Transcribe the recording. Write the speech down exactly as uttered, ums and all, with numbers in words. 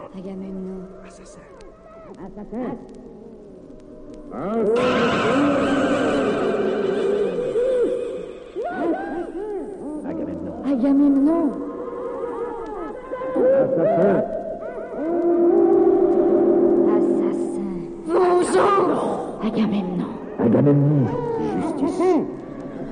Agamemnon. Assassin. Assassin. Agamemnon. Agamemnon. Assassin. Assassin. Vengeance. Agamemnon. Agamemnon. Justice.